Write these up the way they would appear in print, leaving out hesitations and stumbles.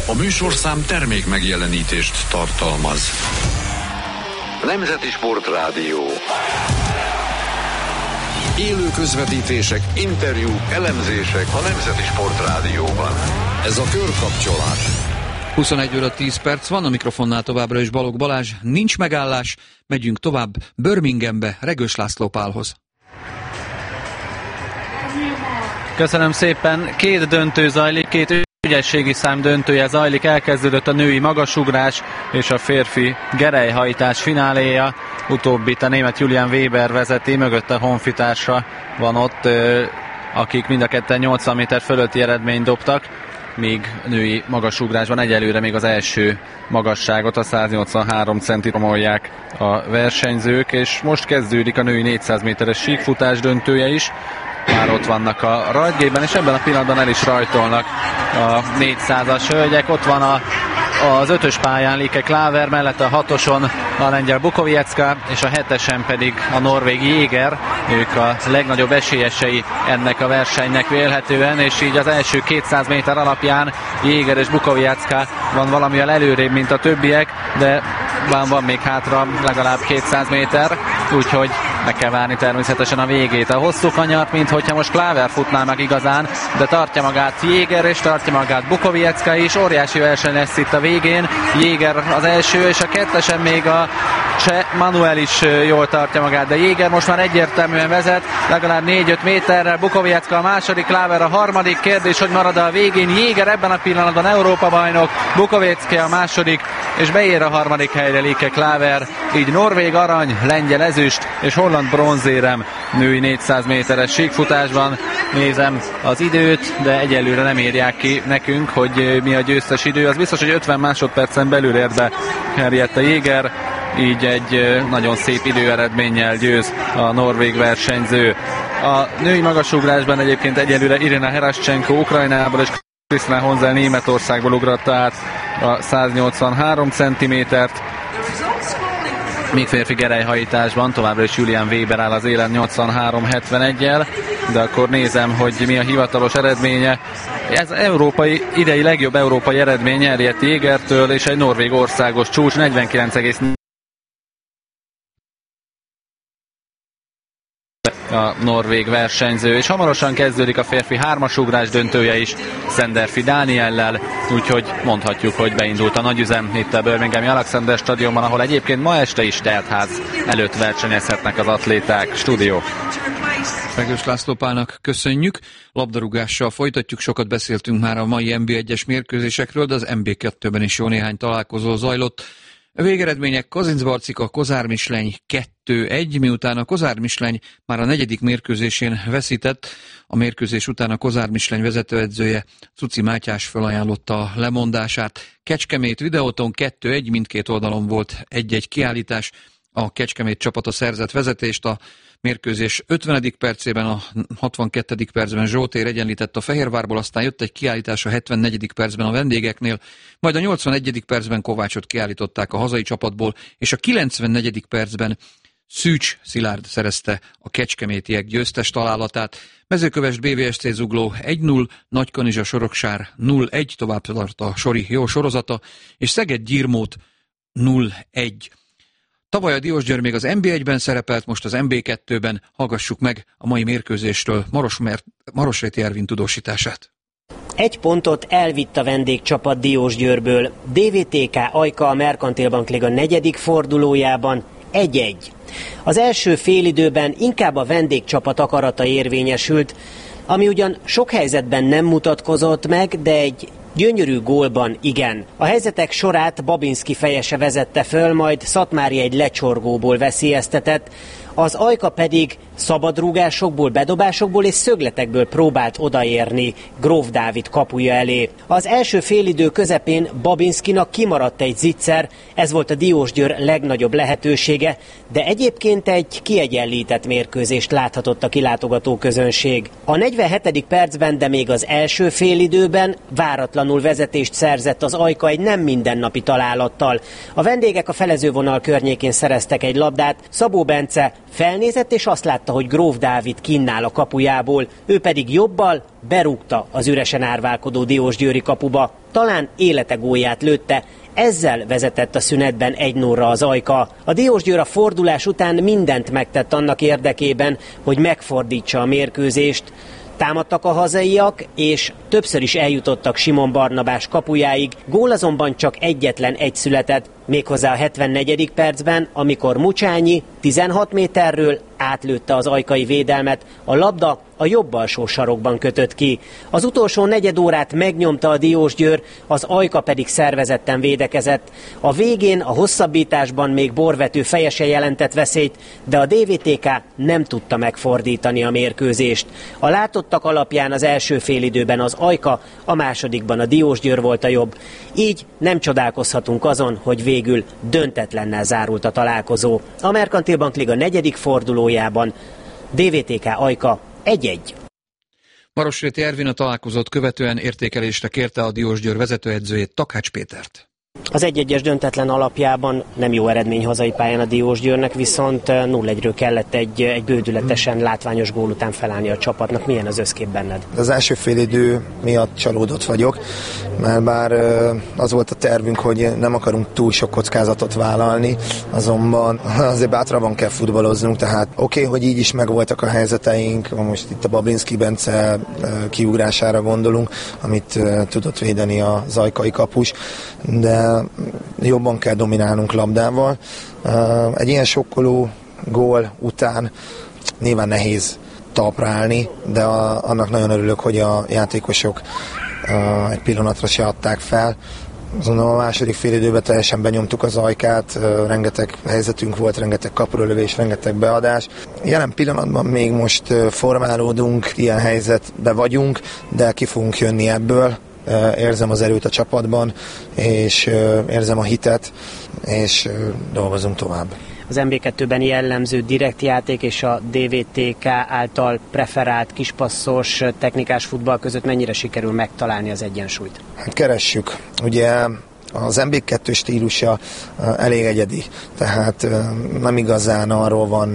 A műsorszám termék megjelenítést tartalmaz. Nemzeti Sportrádió. Élő közvetítések, interjúk, elemzések a Nemzeti Sportrádióban. Ez a Körkapcsolat. 21 óra 10 perc van, a mikrofonnál továbbra is Balogh Balázs. Nincs megállás, megyünk tovább Birminghambe, Regős László Pálhoz. Köszönöm szépen. Két döntő zajlik, két ügyességi szám döntője zajlik. Elkezdődött a női magasugrás és a férfi gerelyhajtás fináléja. Utóbbit a német Julian Weber vezeti, mögötte honfitársa van ott, akik mind a ketten 80 méter fölötti eredményt dobtak, míg női magasugrásban egyelőre még az első magasságot, a 183 centit romolják a versenyzők, és most kezdődik a női 400 méteres síkfutás döntője is. Már ott vannak a rajtgében, és ebben a pillanatban el is rajtolnak a 400-as hölgyek. Ott van az 5-ös pályán Lieke Klaver, mellette a 6-oson a lengyel Bukowiecka, és a 7-esen pedig a norvég Jéger. Ők a legnagyobb esélyesei ennek a versenynek vélhetően, és így az első 200 méter alapján Jéger és Bukowiecka van valamivel előrébb, mint a többiek, de van még hátra legalább 200 méter, úgyhogy meg kell várni természetesen a végét. A hosszú kanyart, mint hogyha most Klaver futná meg igazán, de tartja magát Jéger és tartja magát Bukowiecka is. Óriási verseny lesz itt a végén. Jéger az első, és a 2-esen még a cseh Manuel is jól tartja magát, de Jéger most már egyértelműen vezet, legalább 4-5 méterrel. Bukowiecka a második, Klaver a harmadik. Kérdés, hogy marad a végén. Jéger ebben a pillanatban Európa-bajnok, Bukowiecka a második, és beér a harmadik helyre Lieke Klaver. Így norvég arany, lengyel ezüst és holland bronzérem női 400 méteres síkfutásban. Nézem az időt, de egyelőre nem írják ki nekünk, hogy mi a győztes idő. Az biztos, hogy 50 másodpercen belül ér be Henrietta Jéger, így egy nagyon szép időeredménnyel győz a norvég versenyző. A női magasugrásban egyébként egyelőre Irina Heraszcsenko Ukrajnából és Krisztina Honzel Németországból ugratta át a 183 cm-t, míg férfi gerelyhajításban továbbra is Julian Weber áll az élen 83-71-jel, de akkor nézem, hogy mi a hivatalos eredménye. Ez európai, idei legjobb európai eredmény Henriette Jégertől, és egy norvég országos csúcs 49,4 a norvég versenyző, és hamarosan kezdődik a férfi hármasugrás döntője is Szenderfi Dániellel, úgyhogy mondhatjuk, hogy beindult a nagyüzem itt a Birminghami Alexander stadionban, ahol egyébként ma este is teltház előtt versenyezhetnek az atléták. Stúdió. Regős László Pálnak köszönjük. Labdarúgással folytatjuk, sokat beszéltünk már a mai NB1-es mérkőzésekről, de az NB2-ben is jó néhány találkozó zajlott. A végeredmények: Kazincbarcika, Kozár Misleny 2-1, miután a Kozár Misleny már a negyedik mérkőzésén veszített. A mérkőzés után a Kozár Misleny vezetőedzője Cuci Mátyás felajánlotta a lemondását. Kecskemét Videóton 2-1, mindkét oldalon volt 1-1 kiállítás. A Kecskemét csapata szerzett vezetést, a mérkőzés 50. percében, a 62. percben Zsótér egyenlített a Fehérvárból, aztán jött egy kiállítás a 74. percben a vendégeknél, majd a 81. percben Kovácsot kiállították a hazai csapatból, és a 94. percben Szűcs Szilárd szerezte a kecskemétiek győztes találatát. Mezőkövesd BVSC Zugló 1-0, Nagykanizsa Soroksár 0-1, tovább tart a sori jó sorozata, és Szeged Gyirmót 0-1. Tavaly a Diósgyőr még az NB1-ben szerepelt, most az NB2-ben. Hallgassuk meg a mai mérkőzésről Marosréti Ervin tudósítását. 1 pontot elvitt a vendégcsapat Diósgyőrből. DVTK Ajka a Merkantil Bank Liga 4. fordulójában 1-1. Az első félidőben inkább a vendégcsapat akarata érvényesült, ami ugyan sok helyzetben nem mutatkozott meg, de egy gyönyörű gólban igen. A helyzetek sorát Babinski fejese vezette föl, majd Szatmári egy lecsorgóból veszélyeztetett, az Ajka pedig szabadrúgásokból, bedobásokból és szögletekből próbált odaérni Gróf Dávid kapuja elé. Az első félidő közepén Babinskinak kimaradt egy zicser, ez volt a Diósgyőr legnagyobb lehetősége, de egyébként egy kiegyenlített mérkőzést láthatott a kilátogató közönség. A 47. percben, de még az első félidőben váratlanul vezetést szerzett az Ajka egy nem mindennapi találattal. A vendégek a felezővonal környékén szereztek egy labdát, Szabó Bence Felnézett és azt látta, hogy Gróf Dávid kinn áll a kapujából, ő pedig jobbal berúgta az üresen árválkodó diósgyőri kapuba, talán élete gólját lőtte, ezzel vezetett a szünetben 1-0-ra az Ajka. A Diósgyőr a fordulás után mindent megtett annak érdekében, hogy megfordítsa a mérkőzést. Támadtak a hazaiak, és többször is eljutottak Simon Barnabás kapujáig, gól azonban csak egyetlen egy született, méghozzá a 74. percben, amikor Mucsányi 16 méterről átlőtte az ajkai védelmet, a labda a jobb alsó sarokban kötött ki. Az utolsó negyed órát megnyomta a Diósgyőr, az Ajka pedig szervezetten védekezett. A végén, a hosszabbításban még Borvető fejese jelentett veszélyt, de a DVTK nem tudta megfordítani a mérkőzést. A látottak alapján az első félidőben az Ajka, a másodikban a Diósgyőr volt a jobb. Így nem csodálkozhatunk azon, hogy végül döntetlennel zárult a találkozó. A Merkantil Bank Liga 4. fordulójában DVTK Ajka 1-1. Marosréti Ervin a találkozót követően értékelésre kérte a Diósgyőr vezetőedzőjét, Takács Pétert. Az 1-1-es döntetlen alapjában nem jó eredmény hazai pályán a Diósgyőrnek, viszont 0-1-ről kellett egy bődületesen látványos gól után felállni a csapatnak. Milyen az összkép benned? Az első félidő miatt csalódott vagyok, mert bár az volt a tervünk, hogy nem akarunk túl sok kockázatot vállalni, azonban azért bátrabban kell futballoznunk, tehát oké, hogy így is megvoltak a helyzeteink, most itt a Bablinszky Bence kiugrására gondolunk, amit tudott védeni az ajkai kapus, de jobban kell dominálnunk labdával. Egy ilyen sokkoló gól után nyilván nehéz talpra állni, de annak nagyon örülök, hogy a játékosok egy pillanatra se adták fel. Azonnal a második félidőben teljesen benyomtuk az Ajkát, rengeteg helyzetünk volt, rengeteg kapuralövés, rengeteg beadás. Jelen pillanatban még most formálódunk, ilyen helyzetben vagyunk, de ki fogunk jönni ebből. Érzem az erőt a csapatban, és érzem a hitet, és dolgozunk tovább. Az MB2-ben jellemző direkt játék és a DVTK által preferált kispasszos technikás futball között mennyire sikerül megtalálni az egyensúlyt? Hát keressük. Ugye az MB2 stílusa elég egyedi, tehát nem igazán arról van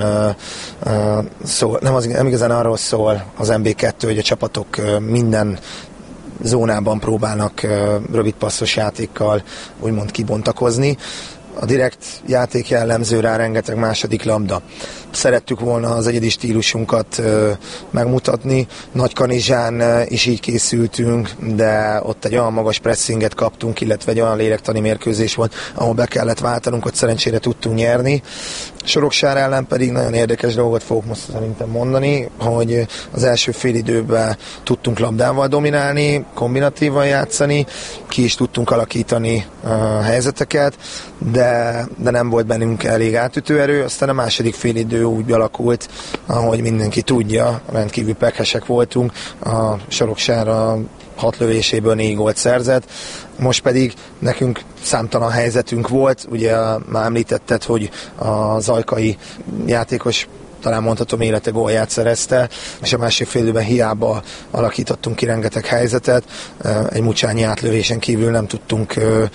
szó, nem igazán arról szól az MB2, hogy a csapatok minden zónában próbálnak rövid passzos játékkal úgymond kibontakozni. A direkt játék jellemző rá rengeteg második labda. Szerettük volna az egyedi stílusunkat megmutatni. Nagykanizsán is így készültünk, de ott egy olyan magas pressinget kaptunk, illetve egy olyan lélektani mérkőzés volt, ahol be kellett váltanunk, hogy szerencsére tudtunk nyerni. Soroksár ellen pedig nagyon érdekes dolgot fogok most szerintem mondani, hogy az első fél időben tudtunk labdával dominálni, kombinatívan játszani, ki is tudtunk alakítani helyzeteket, de nem volt bennünk elég átütő erő, aztán a második fél idő úgy alakult, ahogy mindenki tudja, rendkívül pekesek voltunk, a Soroksár a 6 lövéséből 4 gólt szerzett, most pedig nekünk számtalan helyzetünk volt, ugye már említetted, hogy az ajkai játékos talán mondhatom élete gólját szerezte, és a másik fél időben hiába alakítottunk ki rengeteg helyzetet, egy Mucsányi átlövésen kívül nem tudtunk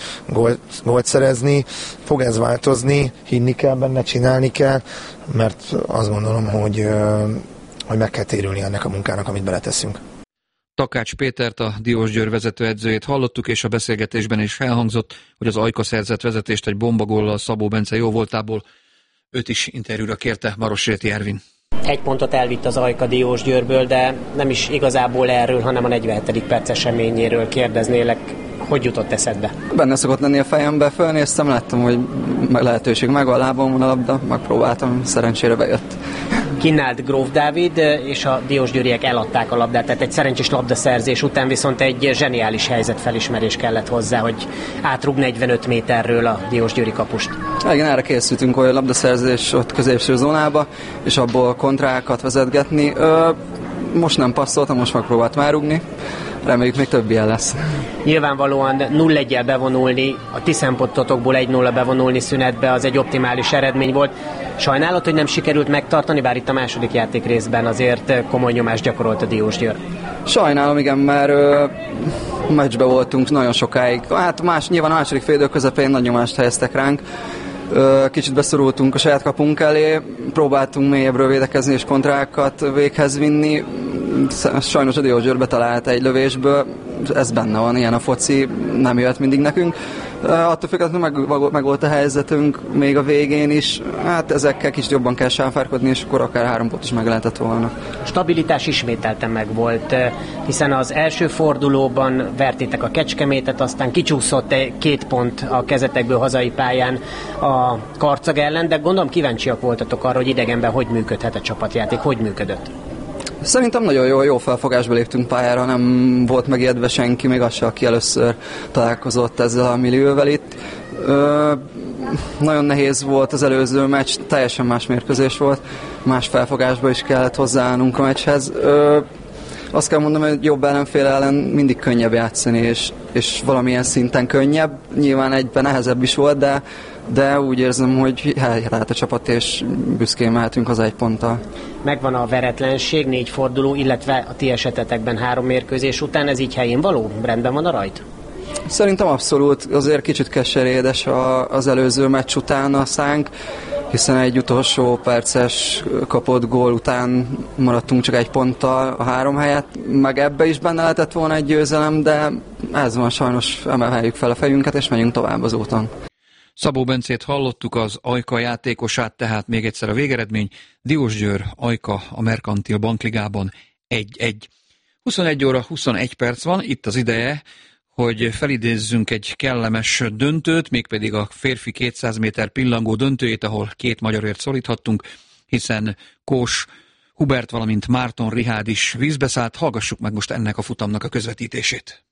gólt szerezni. Fog ez változni, hinni kell benne, csinálni kell, mert azt gondolom, hogy meg kell térülni ennek a munkának, amit beleteszünk. Takács Pétert, a Diósgyőr vezetőedzőjét hallottuk, és a beszélgetésben is elhangzott, hogy az Ajka szerzett vezetést egy bombagóllal Szabó Bence jóvoltából. Őt is interjúra kérte Marosréti Ervin. 1 pontot elvitt az Ajka Diósgyőrből, de nem is igazából erről, hanem a 47. perc eseményéről kérdeznélek. Hogy jutott eszedbe? Benne szokott lenni a fejembe, fölnéztem, láttam, hogy lehetőség megvan, a lábon van a labda, megpróbáltam, szerencsére bejött. Kinnált Gróf Dávid, és a diósgyőriek eladták a labdát, tehát egy szerencsés labdaszerzés után viszont egy zseniális helyzetfelismerés kellett hozzá, hogy átrúg 45 méterről a diósgyőri kapust. Igen, erre készültünk, hogy a labdaszerzés ott középső zónába, és abból kontrákat vezetgetni. Most nem passzoltam, most megpróbáltam elrúgni. Reméljük, még több ilyen lesz. Nyilvánvalóan 0-1-jel bevonulni, a ti szempontotokból 1-0 bevonulni szünetbe, az egy optimális eredmény volt. Sajnálod, hogy nem sikerült megtartani, bár itt a második játék részben azért komoly nyomást gyakorolt a Diósgyőr. Sajnálom, igen, mert meccsbe voltunk nagyon sokáig. Hát nyilván a második fél idő közepén nagy nyomást helyeztek ránk, Kicsit beszorultunk a saját kapunk elé, próbáltunk mélyebbről védekezni és kontrákat véghez vinni. Sajnos a Diós Győr talált egy lövésből, ez benne van, ilyen a foci, nem jöhet mindig nekünk. Attól függetlenül meg volt a helyzetünk még a végén is, hát ezekkel kicsit jobban kell sáfárkodni, és akkor akár 3 pont is meg lehetett volna. A stabilitás ismételten meg volt, hiszen az első fordulóban vertétek a Kecskemétet, aztán kicsúszott 2 pont a kezetekből hazai pályán a Karcag ellen, de gondolom kíváncsiak voltatok arra, hogy idegenben hogy működhet a csapatjáték, hogy működött. Szerintem nagyon jó felfogásba léptünk pályára, nem volt megijedve senki, még az se, aki először találkozott ezzel a millióvel itt. Nagyon nehéz volt az előző meccs, teljesen más mérkőzés volt, más felfogásba is kellett hozzáállnunk a meccshez. Azt kell mondanom, hogy jobb ellenfél ellen mindig könnyebb játszani, és valamilyen szinten könnyebb, nyilván egyben nehezebb is volt, de úgy érzem, hogy helyreállt a csapat, és büszkén mehetünk haza 1 ponttal. Megvan a veretlenség, 4 forduló, illetve a ti esetetekben 3 mérkőzés után, ez így helyén való? Rendben van a rajt? Szerintem abszolút, azért kicsit keserédes az előző meccs után a szánk, hiszen egy utolsó perces kapott gól után maradtunk csak 1 ponttal a 3 helyet, meg ebbe is benne lehetett volna egy győzelem, de ez van, sajnos emeljük fel a fejünket, és megyünk tovább az úton. Szabó Bencét hallottuk, az Ajka játékosát, tehát még egyszer a végeredmény. Diósgyőr, Ajka a Merkantil Bankligában 1-1. 21 óra 21 perc van, itt az ideje, hogy felidézzünk egy kellemes döntőt, mégpedig a férfi 200 méter pillangó döntőjét, ahol 2 magyarért szoríthattunk, hiszen Kós Hubert, valamint Márton Rihád is vízbe szállt. Hallgassuk meg most ennek a futamnak a közvetítését.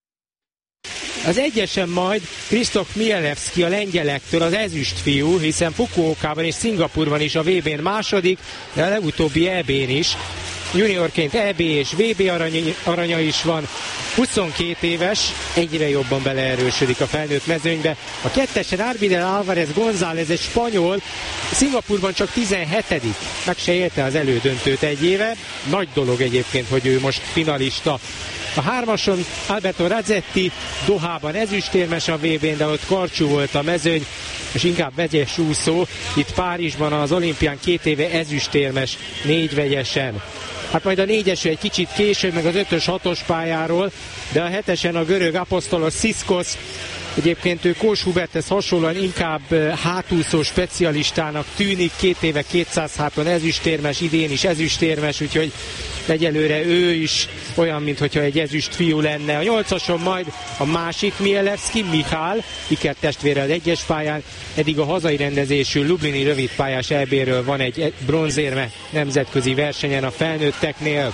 Az egyesen majd Kristóf Mielewski a lengyelektől az ezüstfiú, hiszen Fukuokában és Szingapurban is a VB-n második, de a legutóbbi EB-n is. Juniorként EB és VB aranya is van, 22 éves, egyre jobban beleerősödik a felnőtt mezőnybe. A kettesen Arbidel Álvarez González, egy spanyol, Szingapurban csak 17. meg se élte az elődöntőt egy éve. Nagy dolog egyébként, hogy ő most finalista. A 3-ason Alberto Razzetti, Dohában ezüstérmes a VB-n, de ott karcsú volt a mezőny, és inkább vegyes úszó. Itt Párizsban az olimpián 2 éve ezüstérmes 4 vegyesen. Hát majd a 4-es egy kicsit később, meg az 5-ös 6-os pályáról, de a 7-esen a görög Apostolos Sziszkosz, egyébként ő Kós Huberthez hasonlóan inkább hátúszó specialistának tűnik, 2 éve 200 háton ezüstérmes, idén is ezüstérmes, úgyhogy egyelőre ő is olyan, mintha egy ezüst fiú lenne. A 8-ason majd a másik Mielewski, Michal, ikertestvére az 1-es pályán, eddig a hazai rendezésű lublini rövidpályás EB-ről van egy bronzérme nemzetközi versenyen a felnőtteknél.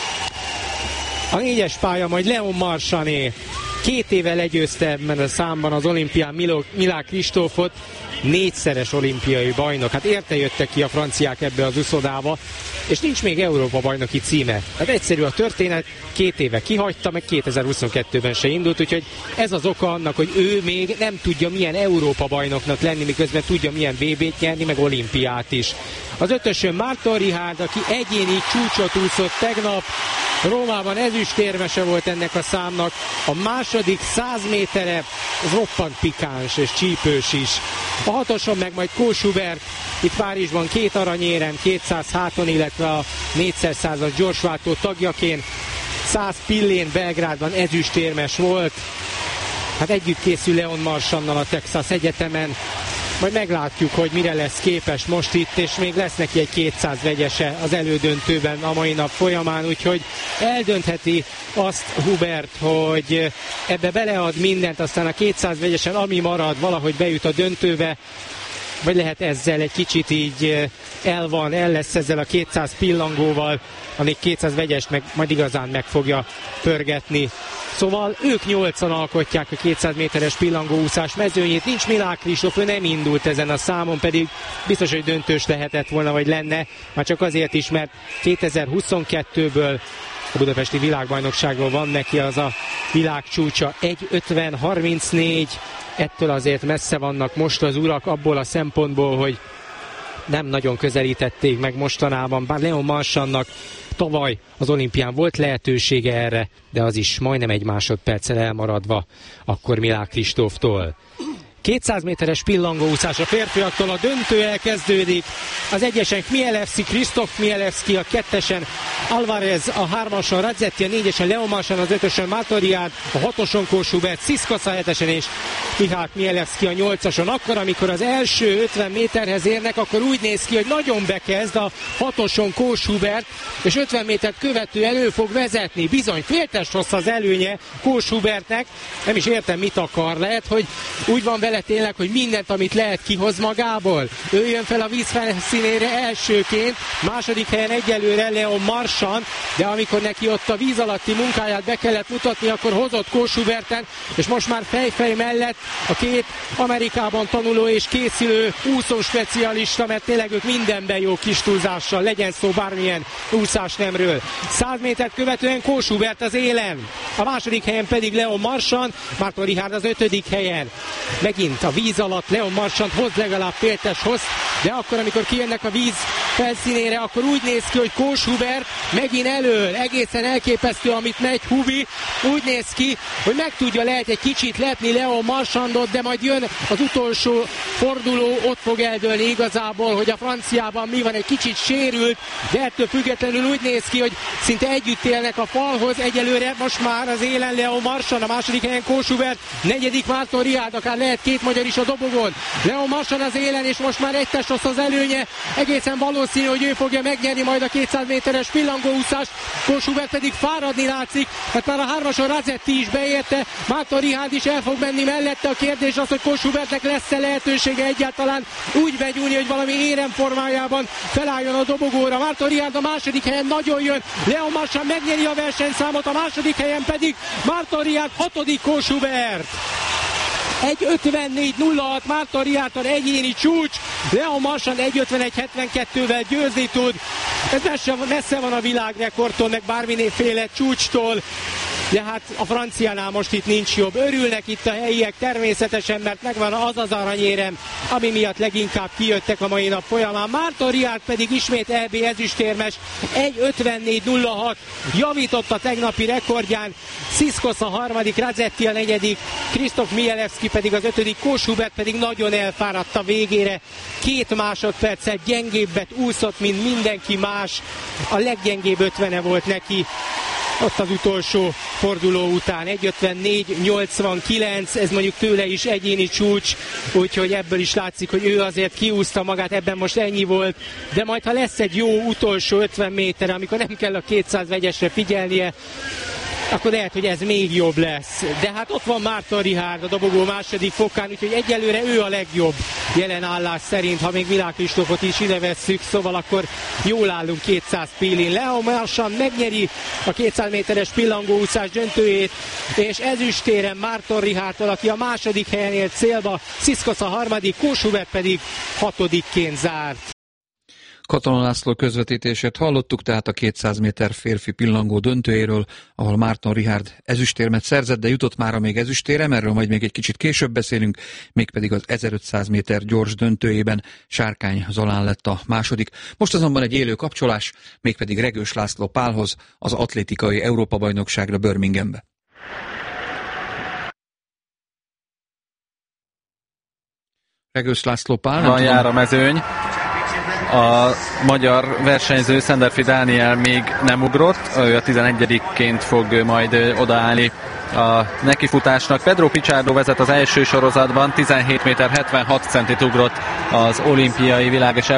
A 4-es pálya majd Leon Marsané, 2 éve legyőzte ebben a számban az olimpián Milák Kristófot, 4-szeres olimpiai bajnok. Hát érte jöttek ki a franciák ebbe az uszodába, és nincs még Európa bajnoki címe. Hát egyszerű a történet, 2 éve kihagyta, meg 2022-ben se indult, úgyhogy ez az oka annak, hogy ő még nem tudja milyen Európa bajnoknak lenni, miközben tudja milyen VB-t nyerni, meg olimpiát is. Az 5-ösön Márton Rihád, aki egyéni csúcsot úszott tegnap, Rómában ezüstérmese volt ennek a számnak, a második 100 métere roppant pikáns és csípős is. A 6-oson meg majd Kós Hubert, itt Párizsban 2 aranyérem, 200 háton, illetve a 4x100-as gyorsváltó tagjaként, 100 pillén Belgrádban ezüstérmes volt. Hát együtt készül Leon Marsannal a Texas Egyetemen, majd meglátjuk, hogy mire lesz képes most itt, és még lesz neki egy 200 vegyese az elődöntőben a mai nap folyamán, úgyhogy eldöntheti azt Hubert, hogy ebbe belead mindent, aztán a 200 vegyesen, ami marad, valahogy bejut a döntőbe, vagy lehet ezzel egy kicsit így el lesz ezzel a 200 pillangóval, amíg 200 vegyest meg majd igazán meg fogja pörgetni. Szóval ők 8-an alkotják a 200 méteres pillangóúszás mezőnyét, nincs Milák Kristóf, ő nem indult ezen a számon, pedig biztos, hogy döntős lehetett volna, vagy lenne, már csak azért is, mert 2022-ből a budapesti világbajnokságról van neki az a világcsúcsa, 1:50:34, ettől azért messze vannak most az urak abból a szempontból, hogy nem nagyon közelítették meg mostanában, bár Leon Marsannak tavaly az olimpián volt lehetősége erre, de az is majdnem 1 másodperccel elmaradva akkor Milák Kristóftól. 200 méteres pillangóúszás a férfiaktól, a döntő elkezdődik. Az egyesen Chmielewski, Krzysztof Chmielewski, a kettesen Alvarez, a hármason Radzetti, a négyesen Leo Marchand, az ötösen Marton-Riard, a hatoson Kós Hubert, Sziszkosz a hetesen és Michal Chmielewski a nyolcason. Akkor, amikor az első 50 méterhez érnek, akkor úgy néz ki, hogy nagyon bekezd a hatoson Kós Hubert, és 50 métert követő elő fog vezetni. Bizony, féltest hossz az előnye Kós Hubertnek. Nem is értem, mit akar. Lehet, hogy úgy van vele tényleg, hogy mindent, amit lehet, kihoz magából. Ő jön fel a víz felszínére elsőként, második helyen egyelőre Leon Marchand, de amikor neki ott a víz alatti munkáját be kellett mutatni, akkor hozott Kós Huberten, és most már fejfej mellett a két Amerikában tanuló és készülő úszó specialista, mert tényleg ők mindenben jó kis túlzással, legyen szó bármilyen úszásnemről. 100 métert követően Kós Hubert az élen, a második helyen pedig Leon Marchand, Marton-Riard az 5. helyen. Megint a víz alatt Leon Marchand hoz legalább féltes hoz, de akkor, amikor kijönnek a víz felszínére, akkor úgy néz ki, hogy Kós Hubert megint elől, egészen elképesztő, amit megy Hubi, úgy néz ki, hogy meg tudja lehet egy kicsit lepni Leon Marchandot, de majd jön az utolsó forduló, ott fog eldőlni igazából, hogy a franciában mi van, egy kicsit sérült, de ettől függetlenül úgy néz ki, hogy szinte együtt élnek a falhoz, egyelőre most már az élen Leon Marchand, a második helyen Kós Hubert, negyedik Marton-Riard, akár lehet két magyar is a dobogon. Leon Marchand az élen, és most már egy test rossz az előnye, egészen valószínű, hogy ő fogja megnyerni majd a 200 méteres pillangóúszást, Kós Hubert pedig fáradni látszik, hát már a hármason Radzetti is beérte, Marton-Riard is el fog menni mellette, a kérdés az, hogy Kós Hubertnek lesz-e lehetősége egyáltalán úgy begyújni, hogy valami éremformájában felálljon a dobogóra. Marton-Riard a második helyen nagyon jön, Leon Marchand megnyeri a versenyszámot, a második helyen pedig Marton-Riard, hatodik Kós Hubert. 1.54.06 Marton-Riardon egyéni csúcs, Leon Marchand 1.51.72-vel győzni tud. Ez messze van a világrekordtól, meg bármiféle csúcstól, de hát a franciánál most itt nincs jobb. Örülnek itt a helyiek természetesen, mert megvan az aranyérem, ami miatt leginkább kijöttek a mai nap folyamán. Marton-Riard pedig ismét EB ezüstérmes, 1.54.06 javított a tegnapi rekordján. Sziszkosz a harmadik, Radzetti a negyedik, Krzysztof Chmielewski pedig az ötödik, Kós Hubert pedig nagyon elfáradt a végére. 2 másodperccel gyengébbet úszott, mint mindenki más. A leggyengébb 50-e volt neki ott az utolsó forduló után. 1.54.89, ez mondjuk tőle is egyéni csúcs, úgyhogy ebből is látszik, hogy ő azért kiúszta magát, ebben most ennyi volt, de majd ha lesz egy jó utolsó 50 méter, amikor nem kell a 200 vegyesre figyelnie, akkor lehet, hogy ez még jobb lesz. De hát ott van Marton-Riard a dobogó második fokán, úgyhogy egyelőre ő a legjobb jelen állás szerint, ha még Világ Kristófot is ide vesszük, szóval akkor jól állunk 200 pillin. Leon Marchand megnyeri a 200 méteres pillangóúszás döntőjét, és ezüstéren Marton-Riardtól, aki a második helyen ért célba, Sziszkosz a harmadik, Kós Hubert pedig 6-ként zárt. Katona László közvetítését hallottuk, tehát a 200 méter férfi pillangó döntőjéről, ahol Marton-Riard ezüstérmet szerzett, de jutott mára még ezüstérem, erről majd még egy kicsit később beszélünk, mégpedig az 1500 méter gyors döntőjében Sárkány Zolán lett a második. Most azonban egy élő kapcsolás, mégpedig Regős László Pálhoz, az atlétikai Európa-bajnokságra Birminghambe. Regős László Pál. Jár a mezőny. A magyar versenyző Szenderfi Dániel még nem ugrott, ő a 11-ként fog majd odaállni a nekifutásnak. Pedro Pichardo vezet az első sorozatban, 17 méter 76 centit ugrott az olimpiai világ és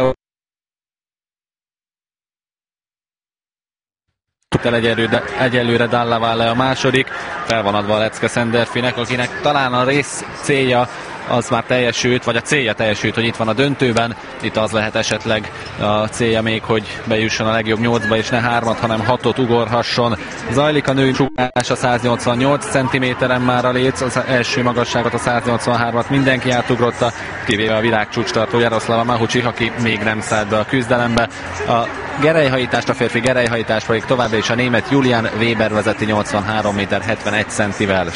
egyelőre Dalla Valle a második, fel van adva a lecke Szenderfinek, akinek talán a rész célja az már teljesült, vagy a célja teljesült, hogy itt van a döntőben. Itt az lehet esetleg a célja még, hogy bejusson a legjobb 8-ba, és ne 3-at, hanem 6-ot ugorhasson. Zajlik a női csúszás a 188 cm-en már a léc, az első magasságot, a 183-at mindenki átugrotta, kivéve a világcsúcstartó Jaroszlava Mahucsi, aki még nem szállt be a küzdelembe. A gerelyhajítást, a férfi gerelyhajítást pedig továbbra is a német Julian Weber vezeti 83 méter 71 centivel.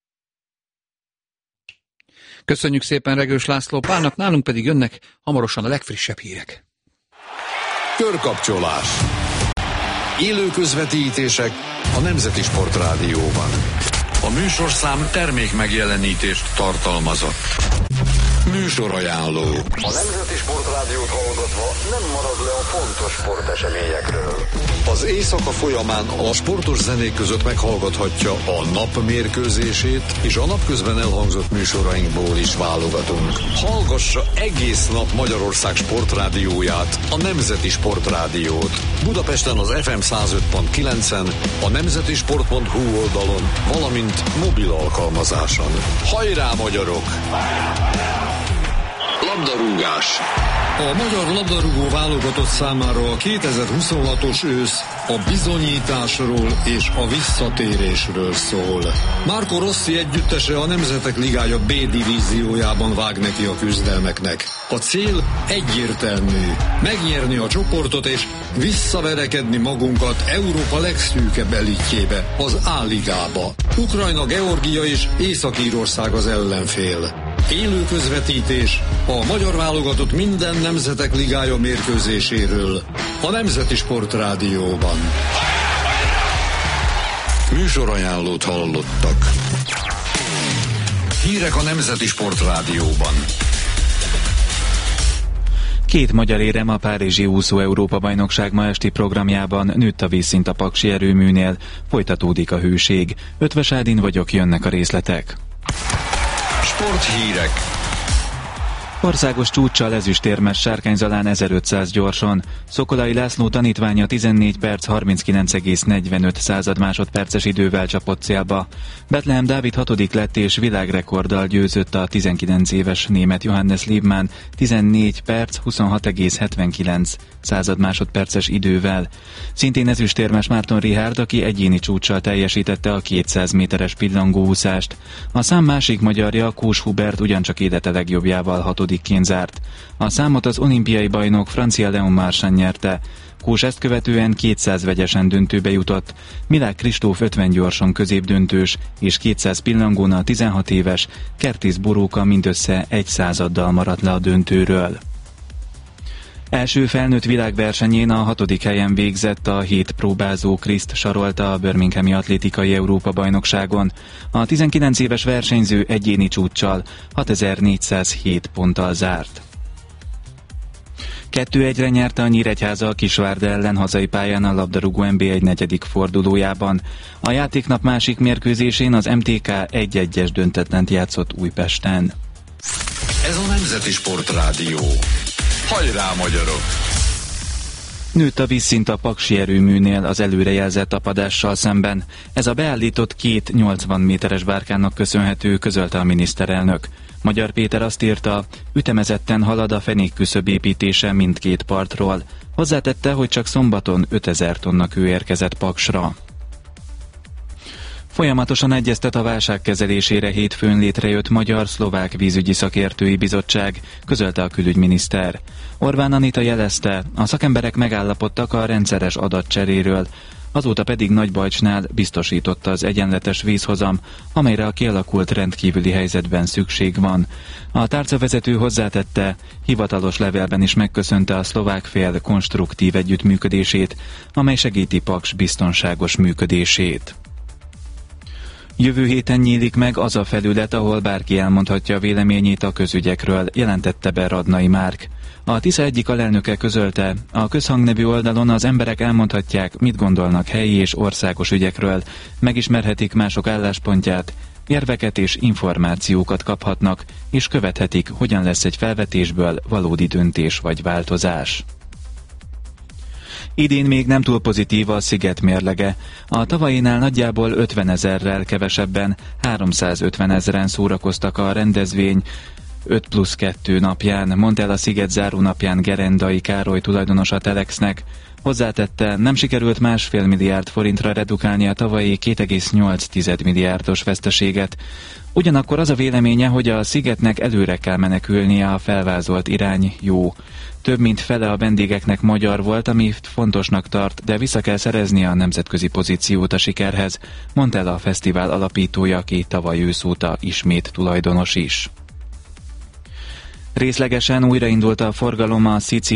Köszönjük szépen Regős László Pálnak, nálunk pedig jönnek hamarosan a legfrissebb hírek. Körkapcsolás. Élő közvetítések a Nemzeti Sportrádióban. A műsorszám termék megjelenítést tartalmazott. Műsorajánló. A Nemzeti Sportrádiót hallgatva nem marad le a fontos sporteseményekről. Az éjszaka folyamán a sportos zenék között meghallgathatja a nap mérkőzését, és a napközben elhangzott műsorainkból is válogatunk. Hallgassa egész nap Magyarország sportrádióját, a Nemzeti Sportrádiót. Budapesten az FM 105.9-en, a nemzetisport.hu oldalon, valamint mobil alkalmazáson. Hajrá, magyarok! Labdarúgás. A magyar labdarúgó válogatott számára a 2026-os ősz a bizonyításról és a visszatérésről szól. Marco Rossi együttese a Nemzetek Ligája B divíziójában vág neki a küzdelmeknek. A cél egyértelmű: megnyerni a csoportot és visszaverekedni magunkat Európa legszűkebb elitjébe, az A-ligába. Ukrajna, Georgia és Észak-Írország az ellenfél. Élő közvetítés a magyar válogatott minden Nemzetek Ligája mérkőzéséről a Nemzeti Sportrádióban. Műsorajánlót hallottak. Hírek a Nemzeti Sportrádióban. 2 magyar érem a párizsi úszó Európa-bajnokság ma esti programjában nőtt a vízszint a Paksi erőműnél, folytatódik a hőség. Ötvös Ádin vagyok, jönnek a részletek. Sporthírek. Országos csúccsal ezüstérmes Sárkány Zalán 1500 gyorson. Szokolai László tanítványa 14 perc 39,45 másodperces idővel csapott célba. Betlehem Dávid 6. lett és világrekorddal győzött a 19 éves német Johannes Liebmann 14 perc 26,79 másodperces idővel. Szintén ezüstérmes Márton Richárd, aki egyéni csúccsal teljesítette a 200 méteres pillangóúszást. A szám másik magyarja, Kós Hubert ugyancsak élete legjobbjával 6. zárt. A számot az olimpiai bajnok francia Léon Marchand nyerte. Kós ezt követően 200 vegyesen döntőbe jutott. Milák Kristóf 50 gyorson középdöntős, és 200 pillangónal 16 éves Kertész Boróka mindössze 1 századdal maradt le a döntőről. Első felnőtt világversenyén a 6. helyen végzett a 7 próbázó Kriszt Sarolta a Birminghami Atlétikai Európa-bajnokságon. A 19 éves versenyző egyéni csúccsal 6407 ponttal zárt. 2-1-re nyerte a Nyíregyháza a Kisvárda ellen hazai pályán a labdarúgó NB1 negyedik fordulójában. A játéknap másik mérkőzésén az MTK 1-1-es döntetlent játszott Újpesten. Ez a Nemzeti Sportrádió. Hajrá, magyarok! Nőtt a vízszint a Paksi erőműnél az előrejelzett apadással szemben. Ez a beállított 2 80 méteres bárkának köszönhető, közölte a miniszterelnök. Magyar Péter azt írta, ütemezetten halad a fenékküszöb építése mindkét partról. Hozzátette, hogy csak szombaton 5000 tonna kő érkezett Paksra. Folyamatosan egyeztet a válság kezelésére hétfőn létrejött Magyar-Szlovák Vízügyi Szakértői Bizottság, közölte a külügyminiszter. Orbán Anita jelezte, a szakemberek megállapodtak a rendszeres adatcseréről, azóta pedig Nagybajcsnál biztosította az egyenletes vízhozam, amelyre a kialakult rendkívüli helyzetben szükség van. A tárcavezető hozzátette, hivatalos levélben is megköszönte a szlovák fél konstruktív együttműködését, amely segíti Paks biztonságos működését. Jövő héten nyílik meg az a felület, ahol bárki elmondhatja a véleményét a közügyekről, jelentette be Radnai Márk. A Tisza egyik alelnöke közölte, a Közhang nevű oldalon az emberek elmondhatják, mit gondolnak helyi és országos ügyekről, megismerhetik mások álláspontját, érveket és információkat kaphatnak, és követhetik, hogyan lesz egy felvetésből valódi döntés vagy változás. Idén még nem túl pozitív a Sziget mérlege. A tavalyinál nagyjából 50 000-rel kevesebben, 350 000-en szórakoztak a rendezvény 5+2 napján, mondta el a Sziget záró napján Gerendai Károly tulajdonos a Telexnek. Hozzátette, nem sikerült 1,5 milliárd forintra redukálni a tavalyi 2,8 milliárdos veszteséget. Ugyanakkor az a véleménye, hogy a Szigetnek előre kell menekülnie, a felvázolt irány jó. Több mint fele a vendégeknek magyar volt, amit fontosnak tart, de vissza kell szerezni a nemzetközi pozíciót a sikerhez, mondta el a fesztivál alapítója, aki tavaly ősz óta ismét tulajdonos is. Részlegesen újraindult a forgalom a